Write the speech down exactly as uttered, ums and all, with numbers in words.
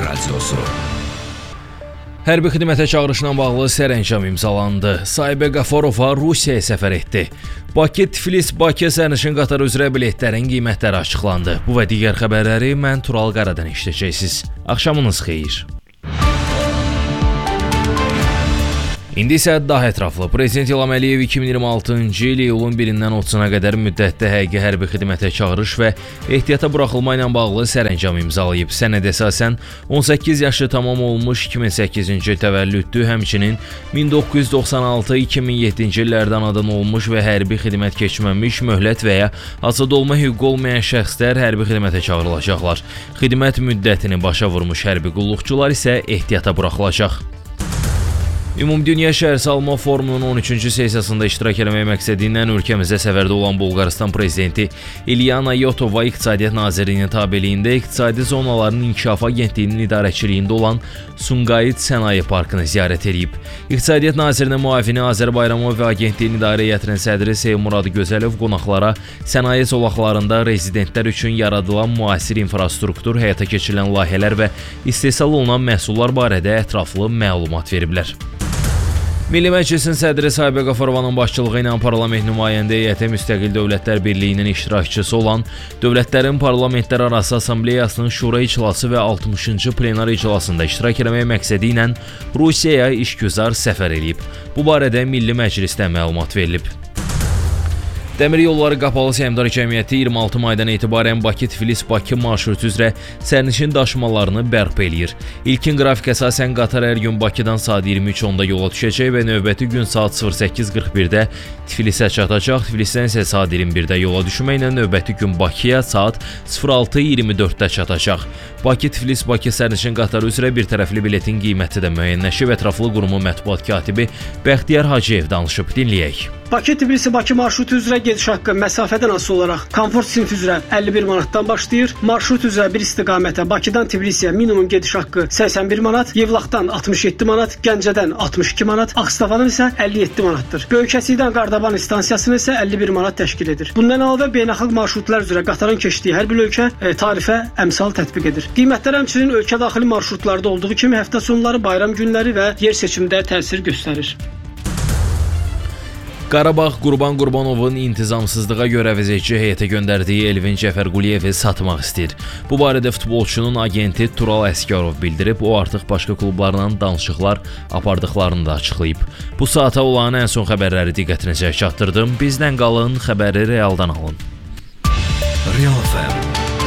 Radiosu. Hərbi xidmətə çağırışla bağlı sərəncam imzalandı. Sahibə Qafarova Rusiyaya səfər etdi. Bakı-Tiflis-Bakı sərnişin qatarı üzrə biletlərin qiymətləri açıqlandı. Bu və digər xəbərləri mən Tural Qaradan eşidəcəksiniz. Axşamınız xeyir. İndi isə daha ətraflı. Prezident İlham Əliyev iki min iyirmi altıncı il iyulun birindən otuzuna qədər müddətdə həqiqi hərbi xidmətə çağırış və ehtiyata buraxılma ilə bağlı sərəncam imzalayıb. Sənədə əsasən on səkkiz yaşı tamam olmuş iki min səkkizinci il təvəllüdlü, həmçinin min doqquz yüz doxsan altı iki min yeddinci illərdə anadan olmuş və hərbi xidmət keçməmiş, möhlət və ya azad olma hüququ olmayan şəxslər hərbi xidmətə çağırılacaqlar. Xidmət müddətini başa vurmuş hərbi qulluqçular isə ehtiyata buraxılacaq. Ümumdünya Şəhərsalma Forumunun on üçüncü sessiyasında iştirak etmək məqsədi ilə ölkəmizdə səfərdə olan Bolqarıstan prezidenti İlyana Yotova İqtisadiyyat Nazirliyinin tabeliyində İqtisadi Zonaların İnkişafı Agentliyinin idarəçiliyində olan Sumqayıt Sənaye Parkını ziyarət edib. İqtisadiyyat Nazirinin müavini Azər Bayramov və agentliyin idarə heyətinin sədri Seymurad Gözəlov qonaqlara sənaye zolaqlarında rezidentlər üçün yaradılan müasir infrastruktur, həyata keçirilən layihələr və istehsal olunan məhsullar barədə ətraflı məlumat veriblər. Milli Məclisin sədri Sahibə Qafarovanın başçılığı ilə parlament nümayəndə heyəti Müstəqil Dövlətlər Birliyinin iştirakçısı olan Dövlətlərin Parlamentlərarası Assambleyasının Şura iclası və altmışıncı plenar iclasında iştirak etmək məqsədi ilə Rusiyaya işgüzar səfər edib. Bu barədə Milli Məclisdə məlumat verilib. Dəmir Yolları Qapalı Səhmdar Cəmiyyəti iyirmi altı maydan etibarən Bakı-Tiflis-Bakı marşrutu üzrə sərnişin daşımalarını bərpa eləyir. İlkin qrafik əsasən qatar hər gün Bakıdan saat iyirmi üç onda yola düşəcək və növbəti gün saat sıfır səkkiz qırx birdə Tiflisə çatacaq. Tiflisdən isə saat iyirmi birdə yola düşməklə növbəti gün Bakıya saat sıfır altı iyirmi dörddə çatacaq. Bakı-Tiflis-Bakı sərnişin qatarı üzrə bir tərəfli biletin qiyməti də müəyyənləşib. Ətraflı qurumun mətbuat katibi Bəxtiyar Hacıyev danışıb, dinləyək. Bakı-Tbilisi-Bakı marşrutu üzrə gediş haqqı məsafədən asılı olaraq komfort sinfi üzrə əlli bir manatdan başlayır. Marşrut üzrə bir istiqamətə Bakıdan Tbilisiyə minimum gediş haqqı səksən bir manat, Yevlaxdan altmış yeddi manat, Gəncədən altmış iki manat, Ağstafanın isə əlli yeddi manatdır. Göyçəsikdən Qardaban stansiyasının isə əlli bir manat təşkil edir. Bundan əlavə beynəlxalq marşrutlar üzrə qatarın keçdiyi hər bir ölkə e, tarifə əmsal tətbiq edir. Qiymətlər həmçinin ölkə daxili marşrutlarda olduğu kimi həftə sonları, bayram günləri və yer seçimində təsir göstərir. Qarabağ Qurban Qurbanovun intizamsızlığa görə vəzifəçi heyətə göndərdiyi Elvin Cəfərquliyevi satmaq istəyir. Bu barədə futbolçunun agenti Tural Əsgərov bildirib, o artıq başqa klublarla danışıqlar apardıqlarını da açıqlayıb. Bu saata olan ən son xəbərləri diqqətinizə çatdırdım. Bizdən qalın, xəbəri realdan alın. Real F M